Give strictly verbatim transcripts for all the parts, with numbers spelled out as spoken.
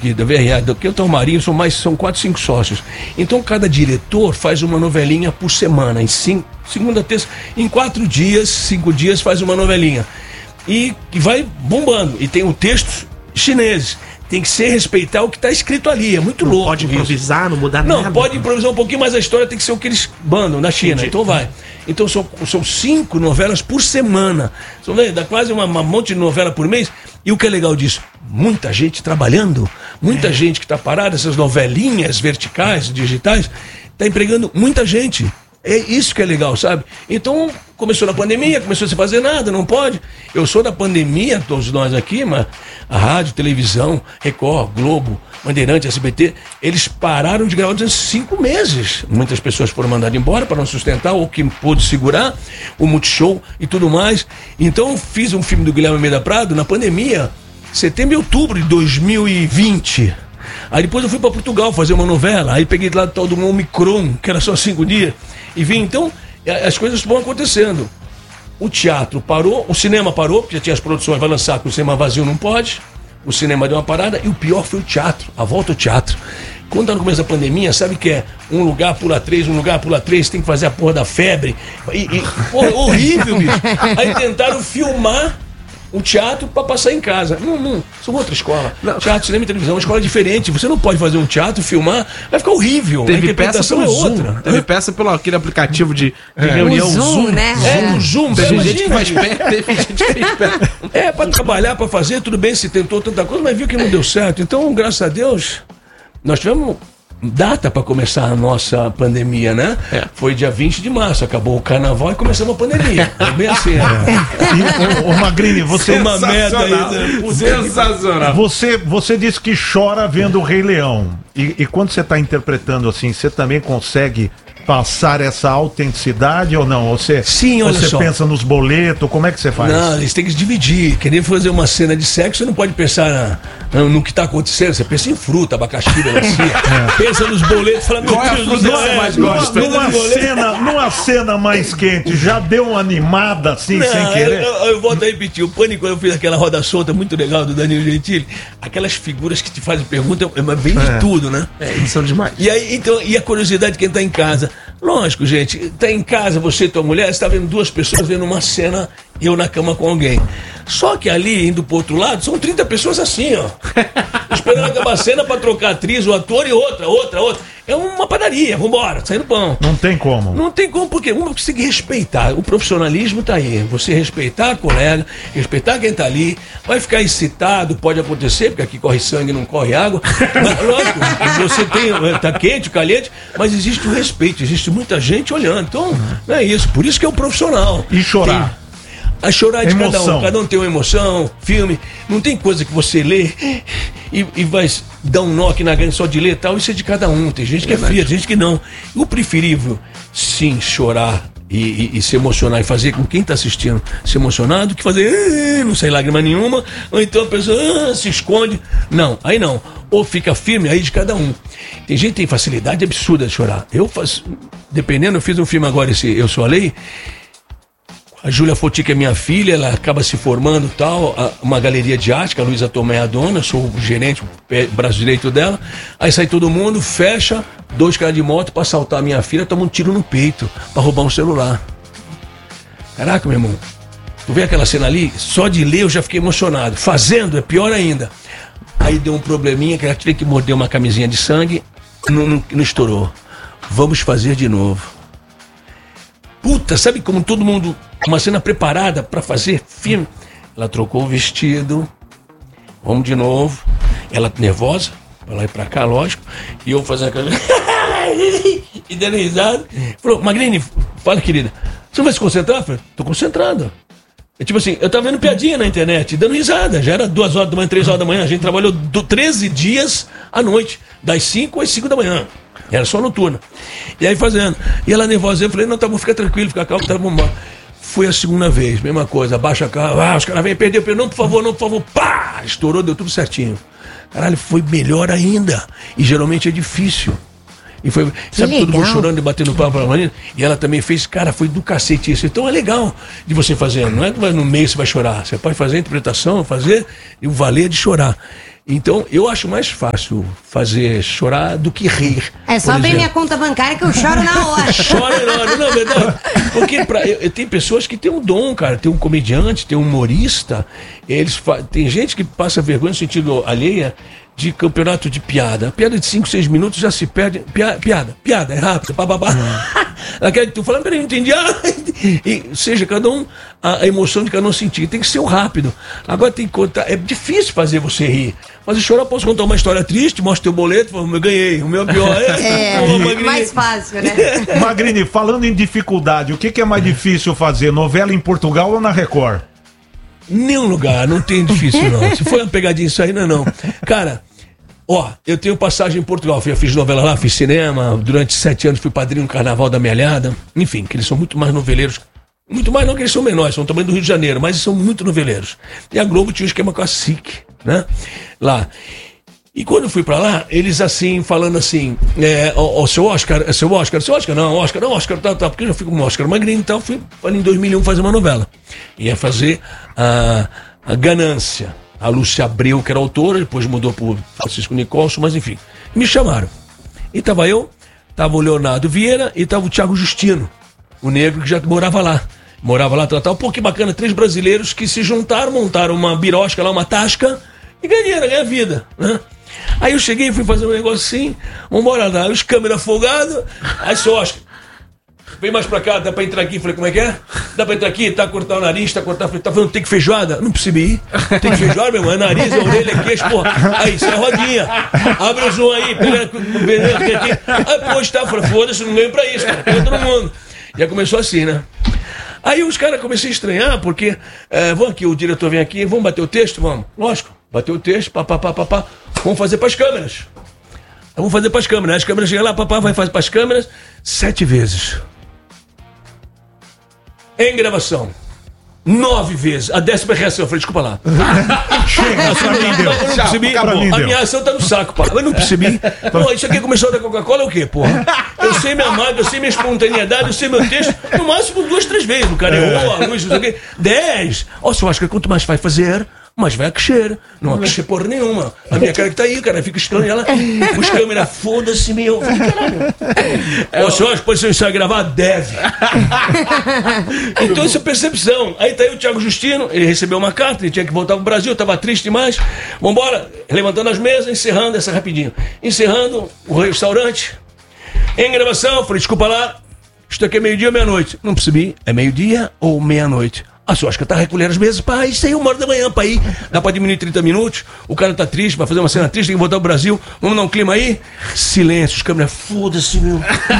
aqui da V R A, do que o Talmarinho, são mais, são quatro, cinco sócios. Então cada diretor faz uma novelinha por semana, em cinco, segunda, terça, em quatro dias, cinco dias faz uma novelinha. E, e vai bombando. E tem o texto chineses. Tem que ser respeitar o que está escrito ali, é muito não louco. Pode improvisar, isso. Não mudar não, nada. Não, pode improvisar um pouquinho, mas a história tem que ser o que eles mandam na China. Entendi. Então vai. Então são, são cinco novelas por semana. São, dá quase uma, uma monte de novela por mês. E o que é legal disso? Muita gente trabalhando, muita é. gente que está parada, essas novelinhas verticais, digitais, está empregando muita gente. É isso que é legal, sabe? Então, começou na pandemia, começou a se fazer nada, não pode. Eu sou da pandemia, todos nós aqui, mas a rádio, televisão, Record, Globo, Bandeirante, S B T, eles pararam de gravar durante cinco meses. Muitas pessoas foram mandadas embora para não sustentar, ou que pôde segurar, o Multishow e tudo mais. Então, eu fiz um filme do Guilherme Almeida Prado na pandemia, setembro e outubro de dois mil e vinte. Aí depois eu fui para Portugal fazer uma novela, aí peguei lá do tal do Omicron, que era só cinco dias, e vim. Então, as coisas vão acontecendo. O teatro parou, o cinema parou, porque já tinha as produções, vai lançar com o cinema vazio, não pode. O cinema deu uma parada, e o pior foi o teatro, a volta ao teatro. Quando tá no começo da pandemia, sabe que é um lugar pula três, um lugar pula três, tem que fazer a porra da febre. E, e porra, horrível, bicho. Aí tentaram filmar um teatro para passar em casa. Não, não, são outra escola. Não. Teatro, cinema e televisão é uma escola diferente. Você não pode fazer um teatro, filmar, vai ficar horrível. Teve peça pelo é outra. Zoom. Teve peça pelo aquele aplicativo de, de é. reunião. O Zoom, Zoom, né? É, o Zoom. Teve gente que faz pé, teve gente que fez pé. É, para trabalhar, para fazer, tudo bem, se tentou tanta coisa, mas viu que não deu certo. Então, graças a Deus, nós tivemos data para começar a nossa pandemia, né? É. Foi dia vinte de março, acabou o carnaval e começamos a pandemia. É bem assim. É. Ô, Magrini, você... Uma merda aí. Sensacional. Você, você disse que chora vendo o Rei Leão. E, e quando você está interpretando assim, você também consegue passar essa autenticidade ou não? Você, Sim, olha você só. pensa nos boletos, como é que você faz? Não, eles têm que dividir. Querer fazer uma cena de sexo, você não pode pensar na, no que está acontecendo. Você pensa em fruta, abacaxi, melancia. É. Pensa nos boletos, fala, meu Qual Deus, é a fruta que você mais gosta? Numa, numa, cena, numa cena mais quente, já deu uma animada assim, não, sem querer? Eu, eu, eu volto a repetir. O Pânico, quando eu fiz aquela roda solta muito legal do Danilo Gentili, aquelas figuras que te fazem pergunta, mas vem de É. tudo, né? É, eles são demais. E aí, então, e a curiosidade de quem tá em casa? Lógico, gente, tá em casa, você e tua mulher, você tá vendo duas pessoas vendo uma cena, eu na cama com alguém. Só que ali, indo pro outro lado, são trinta pessoas assim, ó. Esperando acabar a cena pra trocar a atriz, o ator e outra, outra, outra. É uma padaria, vambora, saindo pão. Não tem como. Não tem como, porque um tem que respeitar. O profissionalismo tá aí. Você respeitar a colega, respeitar quem tá ali, vai ficar excitado, pode acontecer, porque aqui corre sangue, não corre água. Mas, lógico, você tem, tá quente, caliente, mas existe o respeito, existe muita gente olhando. Então, não é isso. Por isso que é o profissional. E chorar. Tem, a chorar de emoção. cada um. Cada um tem uma emoção, filme. Não tem coisa que você lê e, e vai dar um nó aqui na grande só de ler e tal. Isso é de cada um. Tem gente que é fria, tem gente que não. O preferível, sim, chorar e, e, e se emocionar e fazer com quem está assistindo se emocionar do que fazer, não sai lágrima nenhuma, ou então a pessoa ah, se esconde. Não, aí não. Ou fica firme, aí de cada um. Tem gente que tem facilidade absurda de chorar. Eu faço, dependendo, eu fiz um filme agora, esse Eu Sou a Lei. A Júlia Foti, que é minha filha, ela acaba se formando e tal, a, uma galeria de arte, que a Luísa Tomé é a dona, sou o gerente, o pé, braço direito dela. Aí sai todo mundo, fecha, dois caras de moto pra assaltar a minha filha, toma um tiro no peito, pra roubar um celular. Caraca, meu irmão, tu vê aquela cena ali? Só de ler eu já fiquei emocionado. Fazendo é pior ainda. Aí deu um probleminha, que ela tive que morder uma camisinha de sangue, não, não, não estourou. Vamos fazer de novo. Puta, sabe como todo mundo, uma cena preparada pra fazer filme? Ela trocou o vestido, vamos de novo. Ela nervosa, pra lá e pra cá, lógico. E eu fazendo aquela... e dando risada. Falou, Magrini, fala, querida, você não vai se concentrar? Eu falei, tô concentrado. É tipo assim, eu tava vendo piadinha na internet, dando risada. Já era duas horas da manhã, três horas da manhã. A gente trabalhou do treze dias à noite, das cinco às cinco da manhã. Era só noturna. E aí fazendo. E ela nervosa, eu falei, não, tá bom, fica tranquilo, fica calmo, tá bom. Foi a segunda vez, mesma coisa, abaixa a cara, ah, os caras vêm perder, não, por favor, não, por favor, pá! Estourou, deu tudo certinho. Caralho, foi melhor ainda. E geralmente é difícil. E foi, que sabe, legal. todo mundo chorando e batendo papo pra Marina. E ela também fez, cara, foi do cacete isso. Então é legal de você fazer, não é que no meio você vai chorar. Você pode fazer a interpretação, fazer e o valer de chorar. Então, eu acho mais fácil fazer chorar do que rir. É só abrir minha conta bancária que eu choro na hora. Chora na hora, não, é verdade. Porque pra, eu, eu, tem pessoas que têm um dom, cara. Tem um comediante, tem um humorista. Eles fa... Tem gente que passa vergonha no sentido alheia de campeonato de piada. A piada de cinco, seis minutos já se perde. Pia, piada, piada, é rápido, bababá. Aquela que tu fala, peraí, não entendi. Ah, e, seja, cada um, a, a emoção de cada um sentir. Tem que ser o rápido. Agora tem que contar. É difícil fazer você rir. Mas eu chorar, posso contar uma história triste, mostra teu boleto, falo, eu ganhei, o meu pior é. É, oh, mais fácil, né? Magrini, falando em dificuldade, o que, que é mais difícil fazer? Novela em Portugal ou na Record? Nenhum lugar, não tem difícil não. Se foi uma pegadinha isso aí, não é não. Cara, ó, eu tenho passagem em Portugal, eu fiz novela lá, fiz cinema, durante sete anos fui padrinho no Carnaval da Melhada. Enfim, que eles são muito mais noveleiros. Muito mais não que eles são menores, são também do Rio de Janeiro, mas são muito noveleiros. E a Globo tinha um esquema com a S I C, né? Lá. E quando eu fui pra lá, eles assim, falando assim, é, ó, ó, seu Oscar, seu Oscar, seu Oscar, não, Oscar, não, Oscar, tá, tá, porque eu já fui com o Oscar Magrini e tal, fui em dois mil e um fazer uma novela. Ia fazer a, a Ganância. A Lúcia Abreu, que era autora, depois mudou pro Francisco Nicolson, mas enfim. Me chamaram. E tava eu, tava o Leonardo Vieira e tava o Thiago Justino, o negro que já morava lá. Morava lá, tal, tal. Pô, que bacana, três brasileiros que se juntaram, montaram uma birosca lá, uma tasca, e ganharam, ganharam vida, né? Aí eu cheguei e fui fazer um negócio assim, vambora lá, os câmeras folgados, aí seu Oscar, vem mais pra cá, dá pra entrar aqui? Falei, como é que é? Dá pra entrar aqui, tá, cortar o nariz, tá, cortar, tá falando, tem que feijoada? Não percebi, tem que feijoada, meu irmão, é nariz, é orelha, é queixo, porra, aí, isso é rodinha, abre o zoom aí, pega o veneno aqui, aqui, aí, pô, tá, falei, foda-se, não ganho pra isso, cara, pega todo mundo. Já começou assim, né? Aí os caras comecei a estranhar, porque, é, vamos aqui, o diretor vem aqui, vamos bater o texto? Vamos, lógico, bateu o texto, papapá, papá, vamos fazer pras câmeras. Vamos fazer pras câmeras, as câmeras chegam lá, papá vai fazer pras câmeras, sete vezes. Em gravação. Nove vezes. A décima reação. Eu falei, desculpa lá. Chega, pra mim deu. Eu não percebi. Pra mim A deu. minha ação tá no saco, pá. Eu não percebi. Pô, isso aqui começou da Coca-Cola é o quê, porra? Eu sei minha marca, eu sei minha espontaneidade, eu sei meu texto. No máximo duas, três vezes. O cara errou, a luz, não sei o quê. Dez. Ó, só acho que quanto mais vai fazer, mas vai a crescer. Não vai crescer porra nenhuma. A minha cara que tá aí, cara, fica estranho. Ela, os câmeras, foda-se, meu. Eu falei, caralho. É, o senhor acha que pode ser um ensaio gravar? Deve. Então, isso é percepção. Aí tá aí o Thiago Justino, ele recebeu uma carta, ele tinha que voltar pro Brasil, tava triste demais. Vambora, levantando as mesas, encerrando essa rapidinho. Encerrando o restaurante. Em gravação, eu falei, desculpa lá, isto aqui é meio-dia ou meia-noite? Não percebi, é meio-dia ou meia-noite? Ah, só acho que tá recolhendo as mesas, pá, isso aí uma hora da manhã, pá, aí, dá pra diminuir trinta minutos, o cara tá triste, vai fazer uma cena triste, tem que voltar pro Brasil, vamos dar um clima aí? Silêncio, os câmeras, foda-se, meu.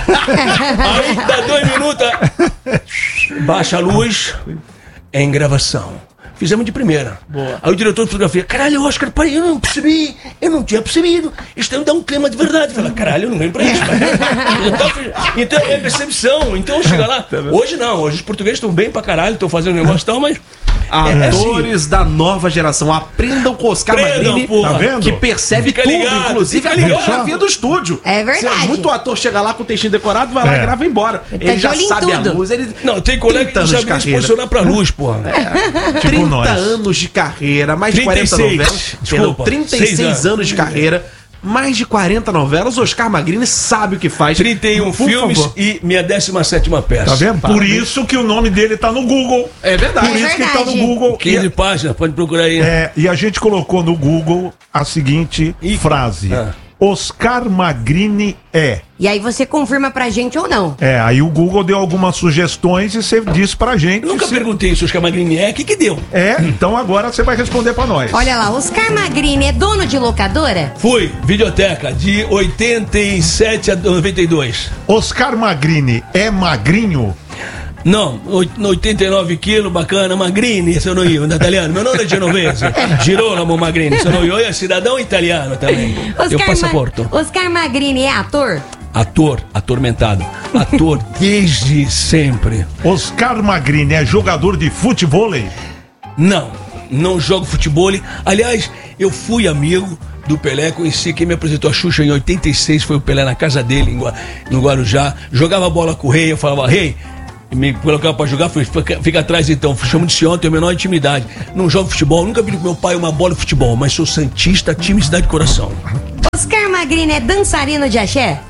Aí dá dois minutos, baixa a luz, é em gravação. Fizemos de primeira. Boa. Aí o diretor de fotografia, caralho, Oscar, pai, eu não percebi, eu não tinha percebido. Isto aí dá um clima de verdade. Fala, caralho, eu não ganho pra isso, pai. Então é percepção. Então chega lá. Hoje não, hoje os portugueses estão bem pra caralho, estão fazendo negócio e tal, mas. Atores é assim. da nova geração, aprendam com Oscar Magrini, tá vendo? que percebe Fica tudo, ligado, inclusive a fica ligado. coreografia do estúdio. É verdade. Se muito ator chega lá com o textinho decorado, vai lá É. e grava e embora. Ele tá Ele de já olho em sabe a tudo. luz. Ele... Não, tem colega que trinta não anos sabe de nem se carreira. posicionar pra luz, porra. Tipo trinta nós. anos de carreira, mais de quarenta trinta e seis. novelas. Desculpa, trinta e seis seis anos. anos de carreira, mais de quarenta novelas. Oscar Magrini sabe o que faz. trinta e um Por filmes favor. e minha décima sétima peça. Tá vendo? Por Parabéns. isso que o nome dele tá no Google. É verdade. Por isso que tá no verdade. Google. quinze E, páginas, pode procurar aí. é, e a gente colocou no Google a seguinte Ih, frase. ah. Oscar Magrini é. E aí você confirma pra gente ou não. É, aí o Google deu algumas sugestões e você disse pra gente. Eu nunca se- perguntei se o Oscar Magrini é, o que que deu? É, então agora você vai responder pra nós. Olha lá, Oscar Magrini é dono de locadora? Fui, videoteca, de oitenta e sete a noventa e dois. Oscar Magrini é magrinho? Não, oit- oitenta e nove quilos, bacana, Magrini, sono io, um italiano. Meu nome é genovese, Girolamo Magrini, sono io, é cidadão italiano também. Tenho Ma- passaporte. Oscar Magrini é ator? Ator, atormentado. Ator desde sempre. Oscar Magrini é jogador de futevôlei? Não, não jogo futebol. Aliás, eu fui amigo do Pelé, conheci quem me apresentou a Xuxa em oitenta e seis, foi o Pelé na casa dele, em Gua- no Guarujá. Jogava bola com o Rei, eu falava, Rei, me colocava pra jogar, falei, fica, fica atrás então, chamo de senhor, tenho a menor intimidade. Não jogo futebol, nunca vi com meu pai uma bola de futebol, mas sou santista, time Cidade de Coração. Oscar Magrini é dançarino de axé?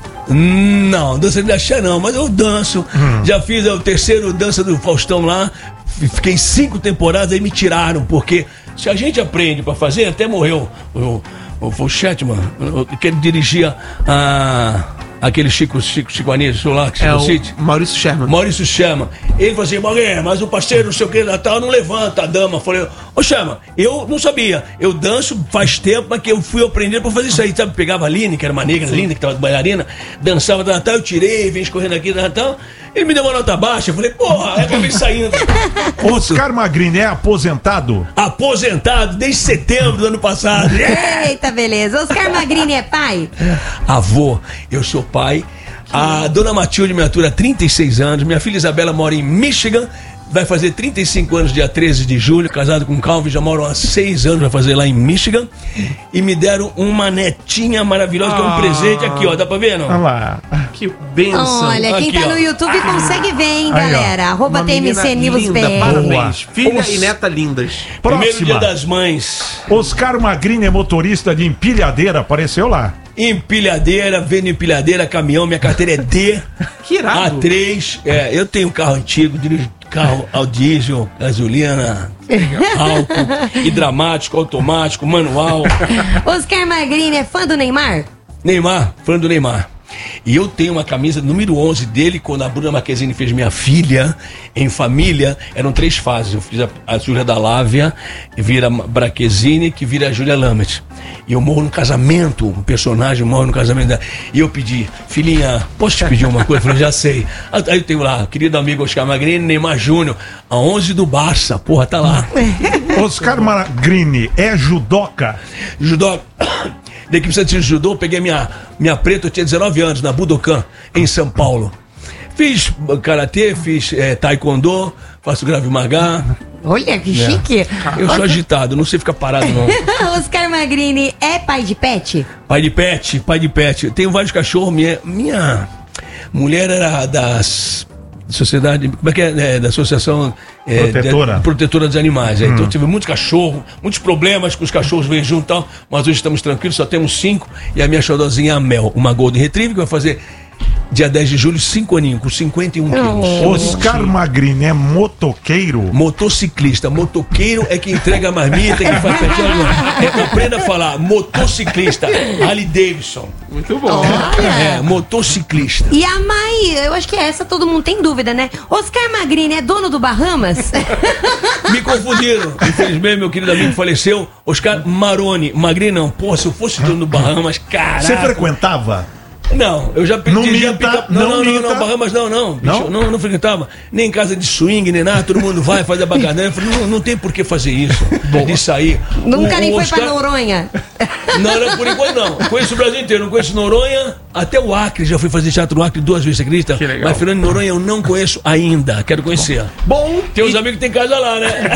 Não, dança de axé não, mas eu danço. Hum. Já fiz o terceiro dança do Faustão lá, fiquei cinco temporadas, aí me tiraram, porque se a gente aprende pra fazer, até morreu o, o, o Chetman, que ele dirigia a... aquele Chico, Chico, Chico Anísio lá, Chico É o City. Maurício Sherman. Maurício Sherman. Ele falou assim, Magrini, mas o parceiro, não sei o que, Natal, não levanta a dama. Eu falei, ô Sherman, eu não sabia. Eu danço faz tempo, mas que eu fui aprender pra fazer isso aí. Sabe, pegava a Aline, que era uma negra linda, que tava bailarina, dançava da Natal, eu tirei, vim escorrendo aqui da Natal. Ele me deu uma nota baixa, eu falei, porra, aí acabei saindo. Oscar Magrini é aposentado? Aposentado desde setembro do ano passado. Eita, beleza. Oscar Magrini é pai? Avô, eu sou pai. A dona Matilde me atura há trinta e seis anos. Minha filha Isabela mora em Michigan. Vai fazer trinta e cinco anos, dia treze de julho. Casado com o Calvin, já moram há seis anos. Vai fazer lá em Michigan. E me deram uma netinha maravilhosa, que é um presente aqui, ó. Dá pra ver, não? Olha lá. Que benção. Olha, quem Aqui, tá ó. no YouTube consegue ver, hein, Aí, ó. galera? Arroba Uma T M C menina News linda, B R. parabéns. Filha Os- e neta lindas. Primeiro dia Próxima. das mães. Oscar Magrini é motorista de empilhadeira, apareceu lá. Empilhadeira, vendo empilhadeira, caminhão. Minha carteira é D. Que irado. A três. É, eu tenho um carro antigo, dirijo carro ao diesel, gasolina, álcool, hidráulico, automático, manual. Oscar Magrini é fã do Neymar? Neymar, fã do Neymar. E eu tenho uma camisa número onze dele, quando a Bruna Marquezine fez Minha Filha, em família, eram três fases. Eu fiz a, a Júlia da Lávia, vira a Marquezine, que vira a Júlia Lamet. E eu morro no casamento, um personagem morre no casamento dela. E eu pedi, filhinha, posso te pedir uma coisa? Eu falei, já sei. Aí eu tenho lá, querido amigo Oscar Magrini, Neymar Júnior, a onze do Barça, porra, tá lá. Oscar Magrini é judoca? Judô, da equipe Santos de Judô, peguei minha, minha preta, eu tinha dezenove anos, na Budokan, em São Paulo. Fiz karatê, fiz é, taekwondo, faço Krav Maga. Olha, que chique. Eu sou agitado, não sei ficar parado não. Oscar Magrini é pai de pet? Pai de pet, pai de pet. Eu tenho vários cachorros, minha, minha mulher era das... Sociedade, como é que é? É, da Associação é, Protetora. de, Protetora dos Animais. É. Então eu tive muitos cachorros, muitos problemas com os cachorros veio junto e tal, mas hoje estamos tranquilos, só temos cinco. E a minha xodozinha é a Mel, uma Golden Retriever, que vai fazer dia dez de julho, cinco aninhos, com cinquenta e um quilos. Oscar Magrini é motoqueiro? Motociclista. Motoqueiro é que entrega a marmita, que faz petinho. É, aprenda a falar motociclista. Harley Davidson. Muito bom. É, motociclista. E a Mai, eu acho que essa todo mundo tem dúvida, né? Oscar Magrini é dono do Bahamas? Me confundiram. Infelizmente, meu querido amigo faleceu. Oscar Maroni. Magrini não. Pô, se eu fosse dono do Bahamas, caraca. Você frequentava? Não, eu já Não dirigia minta, pica- não Não, não, não, minta. não, Bahamas não, não. Bicho, Não? não, não frequentava. Nem em casa de swing, nem nada. Todo mundo vai fazer a bacanã. Eu falei, não, não tem por que fazer isso. De sair. Nunca O- nem o foi Oscar- pra Noronha? Não, não, por enquanto não. Conheço o Brasil inteiro, não conheço Noronha, até o Acre. Já fui fazer teatro no Acre duas vezes, você acredita? Que legal. Mas Fernando de Noronha eu não conheço ainda. Quero conhecer. Bom, Tem uns amigos que tem casa lá, né?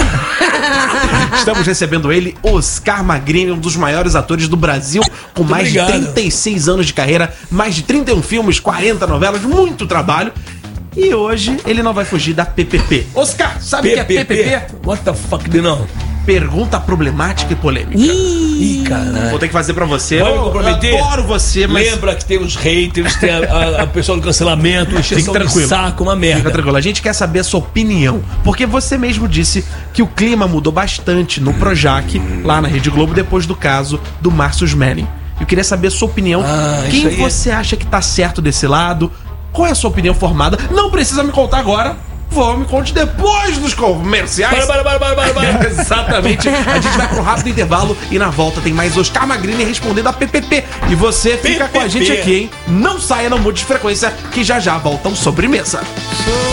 estamos recebendo ele, Oscar Magrini, um dos maiores atores do Brasil, com mais obrigado. de trinta e seis anos de carreira, mais de trinta e um filmes, quarenta novelas, muito trabalho. E hoje ele não vai fugir da P P P. Oscar, sabe o que é P P P? What the fuck, de não? Pergunta problemática e polêmica. Ih, caralho. Vou ter que fazer pra você. Vai me Eu comprometer? adoro você, mas Lembra que tem os haters, tem a, a, a pessoa do cancelamento, encheção de tranquilo. saco, uma merda. fica tranquilo. A gente quer saber a sua opinião. Porque você mesmo disse que o clima mudou bastante no Projac, lá na Rede Globo, depois do caso do Márcio Smelling. Eu queria saber a sua opinião. Ah, Quem isso aí é- você acha que tá certo desse lado? Qual é a sua opinião formada? Não precisa me contar agora. Vou, me conte depois dos comerciais. Para, para, para, para, para, para. Exatamente. A gente vai para um rápido intervalo e na volta tem mais Oscar Magrini respondendo a P P P. E você fica com a gente aqui, hein? Não saia, não mude de frequência, que já já volta um Sobremesa.